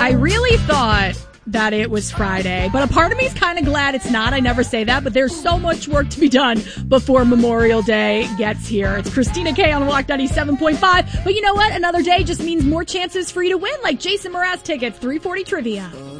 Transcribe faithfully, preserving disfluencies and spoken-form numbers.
I really thought that it was Friday, but a part of me is kind of glad it's not. I never say that, but there's so much work to be done before Memorial Day gets here. It's Christina K on Rock ninety-seven point five, but you know what? Another day just means more chances for you to win, like Jason Mraz tickets, three forty trivia.